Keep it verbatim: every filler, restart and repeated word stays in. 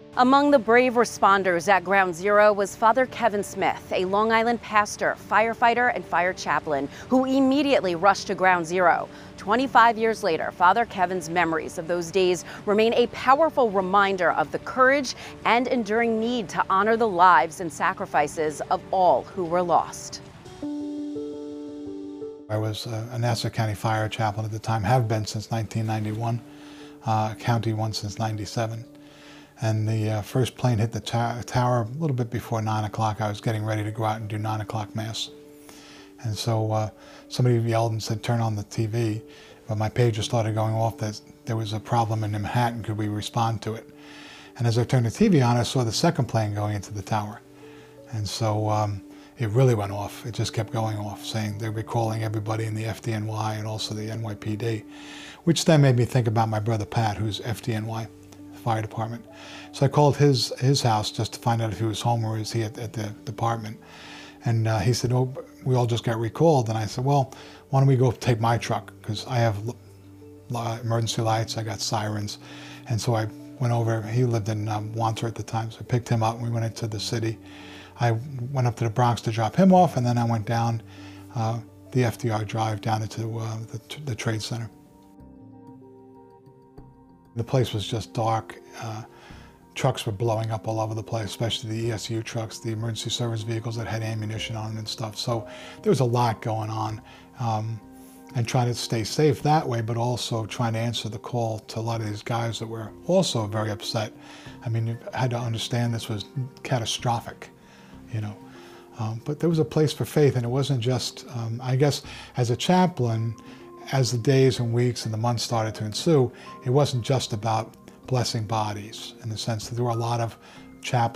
Among the brave responders at Ground Zero was Father Kevin Smith, a Long Island pastor, firefighter, and fire chaplain who immediately rushed to Ground Zero. twenty-five years later, Father Kevin's memories of those days remain a powerful reminder of the courage and enduring need to honor the lives and sacrifices of all who were lost. I was a Nassau County fire chaplain at the time, have been since nineteen ninety-one, uh, county one since ninety-seven. And the uh, first plane hit the ta tower a little bit before nine o'clock. I was getting ready to go out and do nine o'clock mass. And so uh, somebody yelled and said, turn on the T V. But my pager started going off that there was a problem in Manhattan, could we respond to it? And as I turned the T V on, I saw the second plane going into the tower. And so um, it really went off. It just kept going off, saying they were calling everybody in the F D N Y and also the N Y P D, which then made me think about my brother Pat, who's F D N Y. Fire department. So I called his his house just to find out if he was home or is he at, at the department. And uh, he said, oh, we all just got recalled. And I said, well, why don't we go take my truck? Because I have emergency lights, I got sirens. And so I went over, he lived in um, Wandsworth at the time, so I picked him up and we went into the city. I went up to the Bronx to drop him off, and then I went down uh, the F D R Drive down into uh, the, the Trade Center. The place was just dark. Uh, trucks were blowing up all over the place, especially the E S U trucks, the emergency service vehicles that had ammunition on them and stuff. So there was a lot going on, um, and trying to stay safe that way, but also trying to answer the call to a lot of these guys that were also very upset. I mean, you had to understand this was catastrophic, you know. Um, but there was a place for faith, and it wasn't just, um, I guess, as a chaplain, as the days and weeks and the months started to ensue, it wasn't just about blessing bodies, in the sense that there were a lot of chaplains